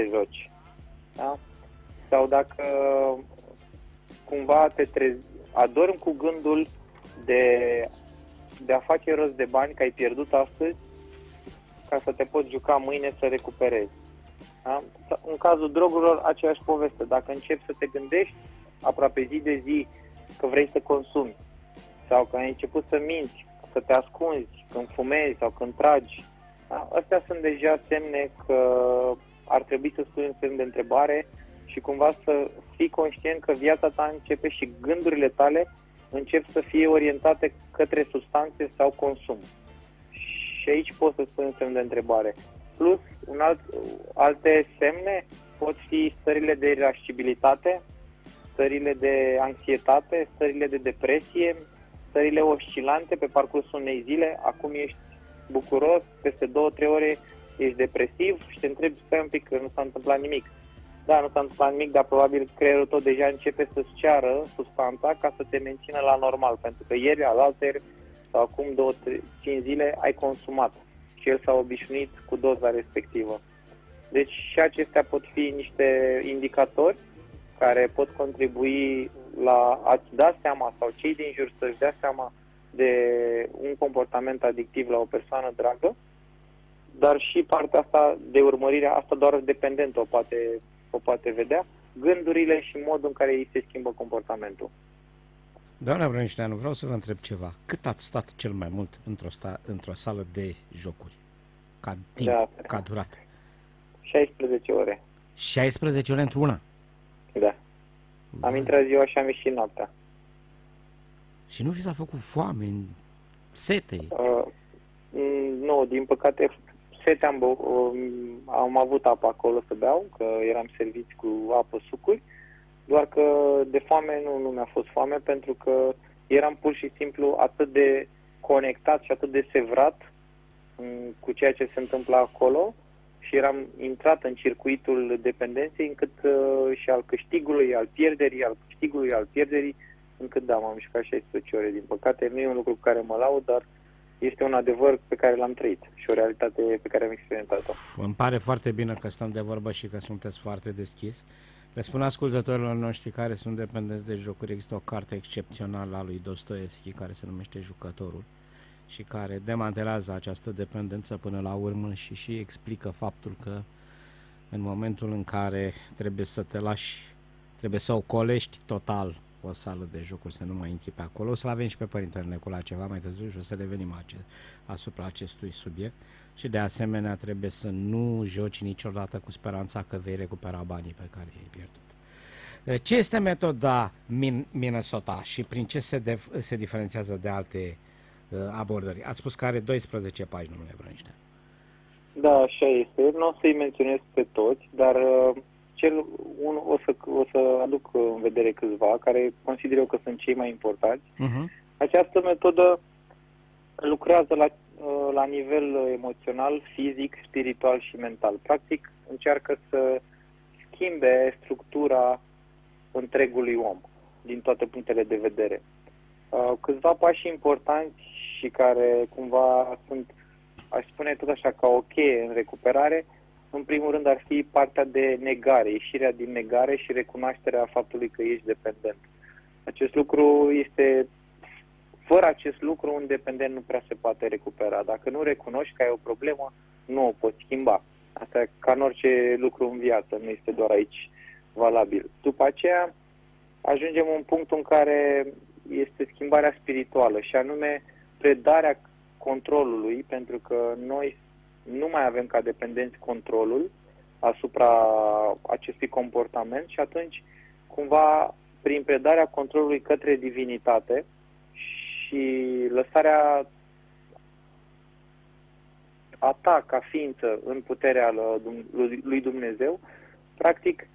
te joci. Da? Sau dacă cumva adormi cu gândul de a face rost de bani, că ai pierdut astăzi, ca să te poți juca mâine să recuperezi. Da? În cazul drogurilor, aceeași poveste. Dacă începi să te gândești aproape zi de zi că vrei să consumi, sau că ai început să minți, să te ascunzi când fumezi sau când tragi, da? Astea sunt deja semne că ar trebui să spui un semn de întrebare și cumva să fii conștient că viața ta începe și gândurile tale încep să fie orientate către substanțe sau consum. Și aici poți să spui un semn de întrebare. Plus, alte semne pot fi stările de irascibilitate, stările de anxietate, stările de depresie, stările oscilante pe parcursul unei zile. Acum ești bucuros, peste 2-3 ore ești depresiv și te întrebi, stai un pic, că nu s-a întâmplat nimic. Da, nu s-a întâmplat nimic, dar probabil creierul tău deja începe să-ți ceară substanța ca să te mențină la normal, pentru că ieri, alaltăieri sau acum 2-5 zile ai consumat și el s-a obișnuit cu doza respectivă. Deci și acestea pot fi niște indicatori care pot contribui la a-ți da seama sau cei din jur să-și dea seama de un comportament adictiv la o persoană dragă, dar și partea asta de urmărire, asta doar dependent o poate vedea, gândurile și modul în care îi se schimbă comportamentul. Doamna Brănișteanu, vreau să vă întreb ceva. Cât ați stat cel mai mult într-o sală de jocuri? Ca timp, ca durată? 16 ore. 16 ore într-una? Da. Am intrat ziua și am ieșit noaptea. Și nu vi s-a făcut foame, sete? Nu, din păcate, sete am avut apă acolo să beau, că eram serviți cu apă, sucuri, doar că de foame nu mi-a fost foame, pentru că eram pur și simplu atât de conectat și atât de sevrat cu ceea ce se întâmplă acolo și eram intrat în circuitul dependenței încât și al câștigului, al pierderii, încât da, m-am jucat 16 ore. Din păcate, nu e un lucru cu care mă laud, dar este un adevăr pe care l-am trăit și o realitate pe care am experimentat-o. Îmi pare foarte bine că stăm de vorbă și că sunteți foarte deschis. Le spun ascultătorilor noștri care sunt dependenți de jocuri, există o carte excepțională a lui Dostoevski care se numește Jucătorul și care demantelează această dependență până la urmă și explică faptul că în momentul în care trebuie să te lași, trebuie să ocolești total o sală de jocuri, să nu mai intri pe acolo. O să-l avem și pe Părintele Necula ceva mai târziu și o să revenim asupra acestui subiect. Și de asemenea trebuie să nu joci niciodată cu speranța că vei recupera banii pe care i-ai pierdut. Ce este metoda Minnesota și prin ce se diferențiază de alte abordări? Ați spus că are 12 pagini, domnule Brănișteanu. Da, așa este. Nu o să-i menționez pe toți, dar o să aduc în vedere câțiva, care consider eu că sunt cei mai importanți. Această metodă lucrează la nivel emoțional, fizic, spiritual și mental. Practic, încearcă să schimbe structura întregului om, din toate punctele de vedere. Câțiva pași importanți și care cumva sunt, aș spune tot așa, ca o cheie în recuperare, în primul rând ar fi partea de negare, ieșirea din negare și recunoașterea faptului că ești dependent. Acest lucru este... Fără acest lucru, un dependent nu prea se poate recupera. Dacă nu recunoști că ai o problemă, nu o poți schimba. Asta e ca în orice lucru în viață, nu este doar aici valabil. După aceea, ajungem în punctul în care este schimbarea spirituală și anume predarea controlului, pentru că noi nu mai avem ca dependenți controlul asupra acestui comportament și atunci, cumva, prin predarea controlului către divinitate și lăsarea a ta ca ființă în puterea lui Dumnezeu, practic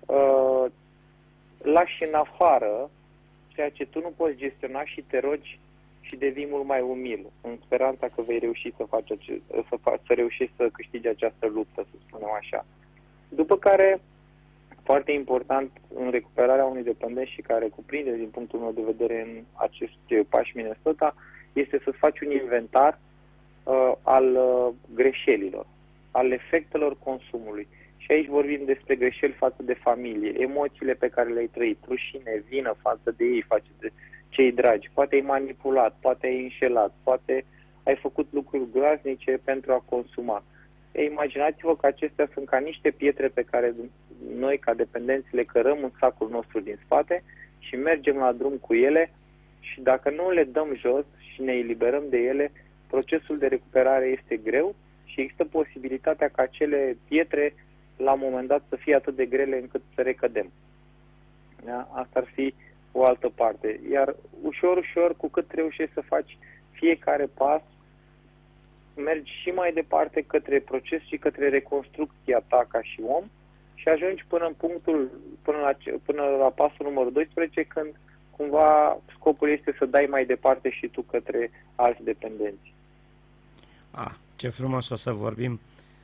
lași în afară ceea ce tu nu poți gestiona și te rogi și devii mult mai umil, în speranța că vei reuși să reușești să câștigi această luptă, să spunem așa. După care, foarte important în recuperarea unui dependent și care cuprinde, din punctul meu de vedere, în aceste pași Minnesota, este să faci un inventar al greșelilor, al efectelor consumului Și aici vorbim despre greșeli față de familie, emoțiile pe care le-ai trăit, rușine, vină față de ei, față de cei dragi. Poate ai manipulat, poate ai înșelat, poate ai făcut lucruri groaznice pentru a consuma. Imaginați-vă că acestea sunt ca niște pietre pe care noi, ca dependenți, le cărăm în sacul nostru din spate și mergem la drum cu ele și dacă nu le dăm jos și ne eliberăm de ele, procesul de recuperare este greu și există posibilitatea ca acele pietre la un moment dat să fie atât de grele încât să recădem. Da? Asta ar fi o altă parte. Iar ușor, ușor, cu cât reușești să faci fiecare pas, mergi și mai departe către proces și către reconstrucția ta ca și om și ajungi până la pasul numărul 12, când cumva scopul este să dai mai departe și tu către alți dependenți. Ce frumos o să vorbim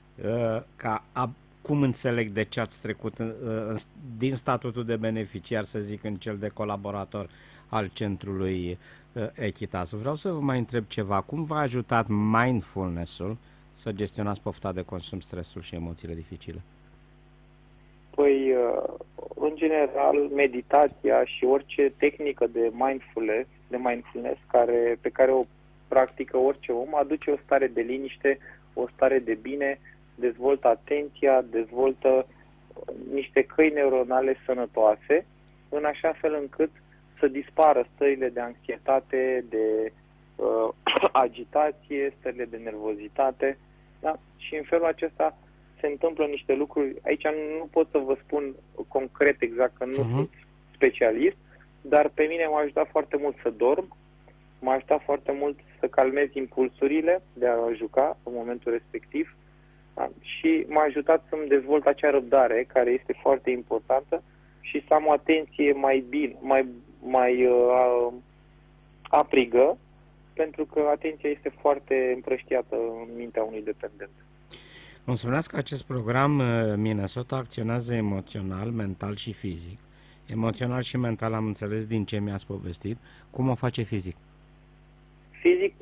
cum înțeleg de ce ați trecut din statutul de beneficiar, să zic, în cel de colaborator al centrului Echitas. Vreau să vă mai întreb ceva. Cum v-a ajutat mindfulness-ul să gestionați pofta de consum, stresul și emoțiile dificile? Păi, în general, meditația și orice tehnică de mindfulness pe care o practică orice om aduce o stare de liniște, o stare de bine, dezvoltă atenția, dezvoltă niște căi neuronale sănătoase, în așa fel încât să dispară stările de anxietate, de agitație, stările de nervozitate. Da? Și în felul acesta se întâmplă niște lucruri. Aici nu pot să vă spun concret exact, că nu sunt specialist, dar pe mine m-a ajutat foarte mult să dorm, m-a ajutat foarte mult să calmez impulsurile de a juca în momentul respectiv, da? Și m-a ajutat să-mi dezvolt acea răbdare, care este foarte importantă, și să am o atenție mai aprigă, pentru că atenția este foarte împrăștiată în mintea unui dependent. Îmi spuneați că acest program Minnesota acționează emoțional, mental și fizic. Emoțional și mental am înțeles din ce mi-ați povestit. Cum o face fizic? Fizic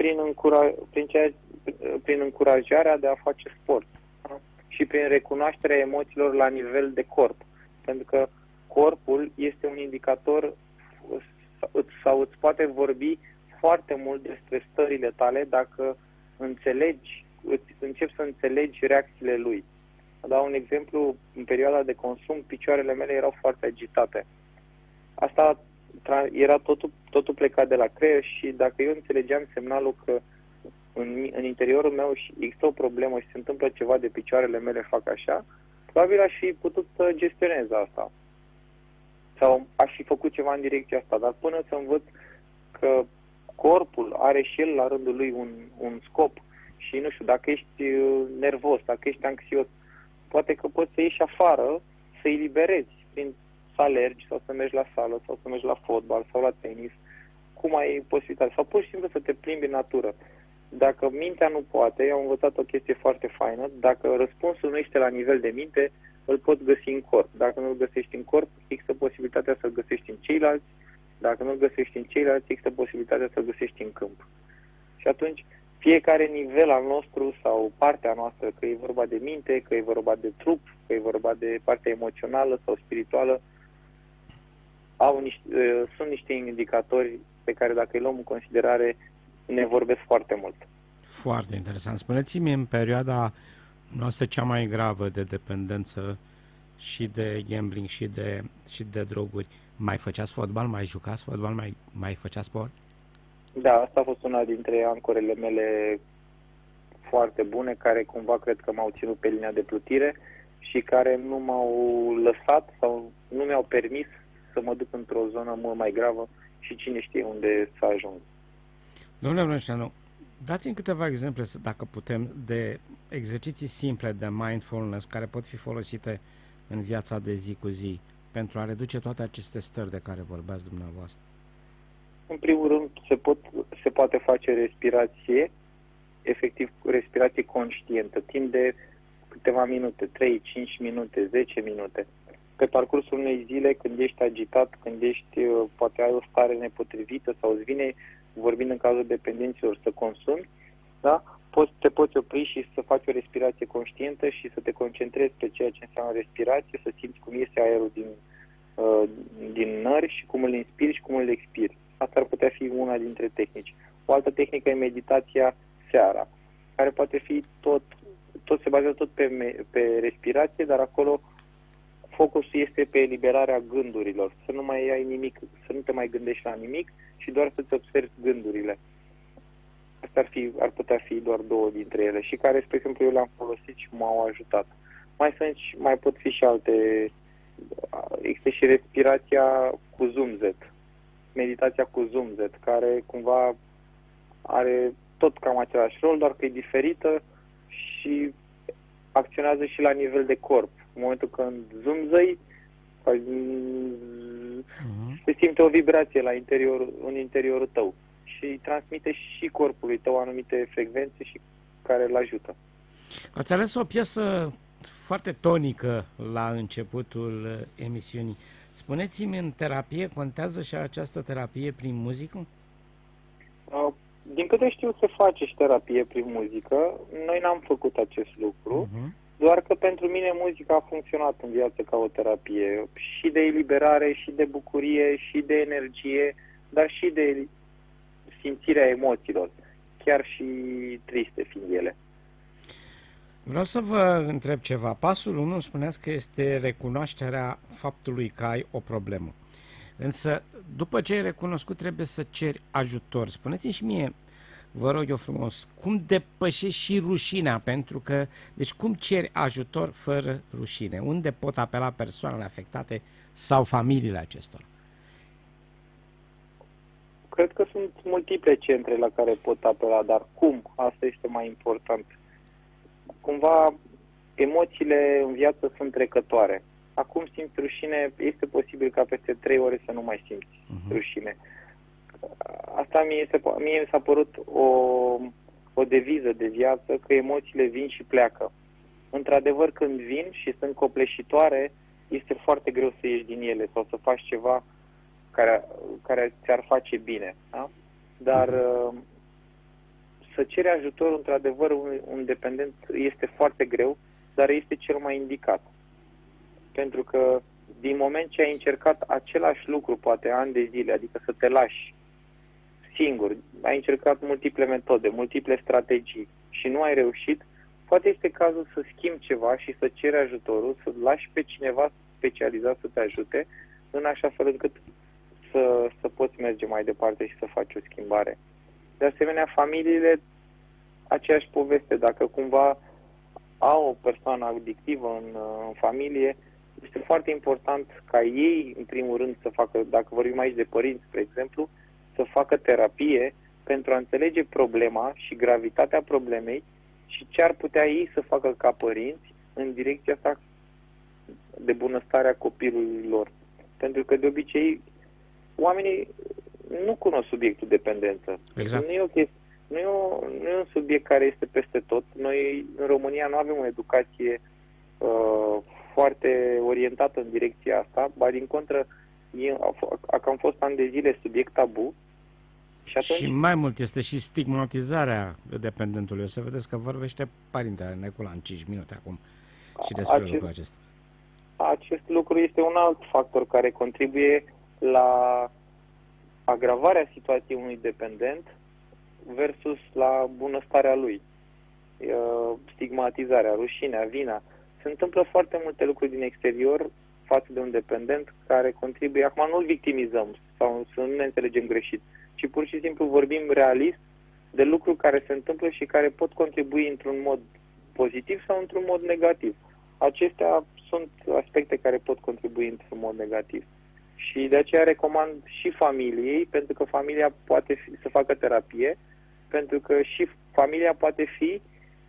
prin încurajarea de a face sport, da? Și prin recunoașterea emoțiilor la nivel de corp. Pentru că corpul este un indicator sau îți poate vorbi foarte mult despre stările tale dacă începi să înțelegi reacțiile lui. Dau un exemplu, în perioada de consum, picioarele mele erau foarte agitate. Asta era totul plecat de la creier și dacă eu înțelegeam semnalul că în interiorul meu există o problemă și se întâmplă ceva de picioarele mele fac așa, probabil aș fi putut să gestionez asta. Sau aș fi făcut ceva în direcția asta. Dar până să învăț că corpul are și el la rândul lui un scop și, nu știu, dacă ești nervos, dacă ești anxios, poate că poți să ieși afară, să eliberezi prin să alergi sau să mergi la sală sau să mergi la fotbal sau la tenis, cum ai posibilitate, sau pur și simplu să te plimbi în natură. Dacă mintea nu poate, eu am învățat o chestie foarte faină, dacă răspunsul nu este la nivel de minte, îl poți găsi în corp. Dacă nu îl găsești în corp, există posibilitatea să-l găsești în ceilalți. Dacă nu îl găsești în ceilalți, există posibilitatea să-l găsești în câmp. Și atunci, fiecare nivel al nostru sau partea noastră, că e vorba de minte, că e vorba de trup, că e vorba de partea emoțională sau spirituală, sunt niște indicatori pe care, dacă îi luăm în considerare, ne vorbesc foarte mult. Foarte interesant. Spuneți-mi, în perioada noastră cea mai gravă de dependență și de gambling și de droguri, mai făceați fotbal, mai jucați fotbal, mai făceați sport? Da, asta a fost una dintre ancorele mele foarte bune, care cumva cred că m-au ținut pe linia de plutire și care nu m-au lăsat sau nu mi-au permis să mă duc într-o zonă mult mai gravă și cine știe unde să ajung. Domnule Brânceanu, dați-mi câteva exemple, dacă putem, de exerciții simple de mindfulness care pot fi folosite în viața de zi cu zi pentru a reduce toate aceste stări de care vorbeați dumneavoastră. În primul rând, se poate face respirație, efectiv respirație conștientă, timp de câteva minute, 3, 5 minute, 10 minute. Pe parcursul unei zile, când ești agitat, când poate ai o stare nepotrivită sau îți vine, vorbind în cazul dependenților, să consumi, da? te poți opri și să faci o respirație conștientă și să te concentrezi pe ceea ce înseamnă respirație, să simți cum iese aerul din nări și cum îl inspiri și cum îl expiri. Asta ar putea fi una dintre tehnici. O altă tehnică e meditația seara, care poate fi tot se bazează tot pe respirație, dar acolo focusul este pe eliberarea gândurilor, să nu mai ai nimic, să nu te mai gândești la nimic și doar să-ți observi gândurile. Astea ar putea fi doar două dintre ele și care, spre exemplu, eu le-am folosit și m-au ajutat. Mai pot fi și alte. Există și respirația cu zumzet, meditația cu zumzet, care cumva are tot cam același rol, doar că e diferită și acționează și la nivel de corp. În momentul când zumzăi, se simte o vibrație în interiorul tău și transmite și corpului tău anumite frecvențe și care îl ajută. Ați ales o piesă foarte tonică la începutul emisiunii. Spuneți-mi, în terapie contează și această terapie prin muzică? Din câte știu, se face și terapie prin muzică. Noi n-am făcut acest lucru, doar că pentru mine muzica a funcționat în viață ca o terapie. Și de eliberare, și de bucurie, și de energie, dar și de simțirea emoțiilor, chiar și triste fiind ele. Vreau să vă întreb ceva. Pasul 1 spuneați că este recunoașterea faptului că ai o problemă. Însă, după ce ai recunoscut, trebuie să ceri ajutor. Spuneți-mi și mie, vă rog eu frumos, cum depășești și rușinea? Pentru că, deci cum ceri ajutor fără rușine? Unde pot apela persoanele afectate sau familiile acestora? Cred că sunt multiple centre la care pot apela, dar cum? Asta este mai important. Cumva, emoțiile în viață sunt trecătoare. Acum simți rușine, este posibil ca peste 3 ore să nu mai simți rușine. Asta mie mi s-a părut o deviză de viață, că emoțiile vin și pleacă. Într-adevăr, când vin și sunt copleșitoare, este foarte greu să ieși din ele sau să faci ceva care ți-ar face bine. Da? Dar să ceri ajutor, într-adevăr, un dependent este foarte greu, dar este cel mai indicat. Pentru că din moment ce ai încercat același lucru, poate ani de zile, adică să te lași singur, ai încercat multiple metode, multiple strategii și nu ai reușit, poate este cazul să schimbi ceva și să ceri ajutorul, să lași pe cineva specializat să te ajute, în așa fel încât să poți merge mai departe și să faci o schimbare. De asemenea, familiile, aceeași poveste, dacă cumva au o persoană adictivă în familie, este foarte important ca ei, în primul rând, să facă, dacă vorbim aici de părinți, spre exemplu, să facă terapie pentru a înțelege problema și gravitatea problemei și ce ar putea ei să facă ca părinți în direcția asta de bunăstarea copilului lor. Pentru că, de obicei, oamenii nu cunosc subiectul dependență. Exact. Nu e un subiect care este peste tot. Noi, în România, nu avem o educație foarte orientată în direcția asta, ba din contră, am fost ani de zile subiect tabu. Și atunci... Și mai mult este și stigmatizarea dependentului. O să vedeți că vorbește părintele Necula în 5 minute acum și despre lucrul acesta. Acest lucru este un alt factor care contribuie la agravarea situației unui dependent versus la bunăstarea lui. Stigmatizarea, rușinea, vina. Se întâmplă foarte multe lucruri din exterior față de un dependent care contribuie. Acum nu-l victimizăm sau să nu ne înțelegem greșit, ci pur și simplu vorbim realist de lucruri care se întâmplă și care pot contribui într-un mod pozitiv sau într-un mod negativ. Acestea sunt aspecte care pot contribui într-un mod negativ. Și de aceea recomand și familiei, pentru că familia poate să facă terapie, pentru că și familia poate fi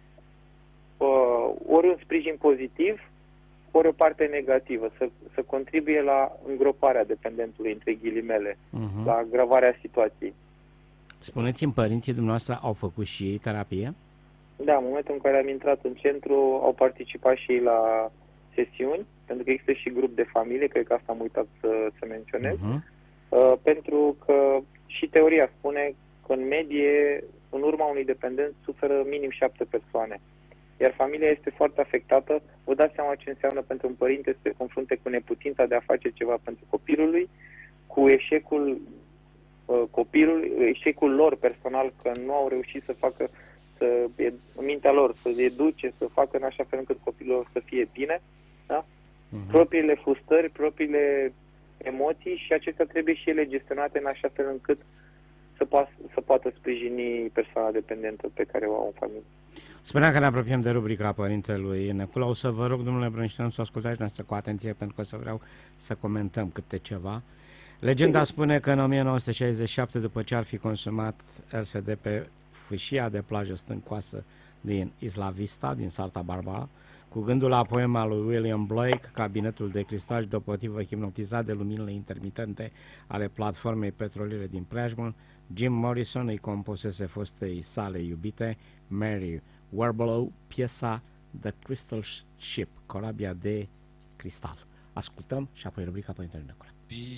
ori un sprijin pozitiv, ori o parte negativă, să contribuie la îngroparea dependentului, între ghilimele, la agravarea situației. Spuneți-mi, părinții dumneavoastră au făcut și ei terapie? Da, în momentul în care am intrat în centru, au participat și ei la sesiuni, pentru că există și grup de familie, cred că asta am uitat să menționez, pentru că și teoria spune că în medie în urma unui dependent suferă minim 7 persoane. Iar familia este foarte afectată. Vă dați seama ce înseamnă pentru un părinte să se confrunte cu neputința de a face ceva pentru copilul lui, cu eșecul copilului, eșecul lor personal, că nu au reușit să facă în mintea lor, să educe, să facă în așa fel încât copilul lor să fie bine, da? Propriile frustrări, propriile emoții, și acestea trebuie și ele gestionate în așa fel încât să poată sprijini persoana dependentă pe care o au în familie. Spuneam că ne apropiem de rubrica Părintelui Necula. O să vă rog, domnule Brânșteanu, să ascultați noastră cu atenție, pentru că vreau să comentăm câte ceva. Legenda spune că în 1967, după ce ar fi consumat LSD pe fâșia de plajă stâncoasă din Isla Vista, din Santa Barbara, cu gândul la poema lui William Blake, Cabinetul de cristal, și deopotrivă hipnotizat de luminile intermitente ale platformei petroliere din Prijmon, Jim Morrison îi compusese fostei sale iubite, Mary Warbelow, piesa The Crystal Ship, corabia de cristal. Ascultăm și apoi rubrica Părintele Necula.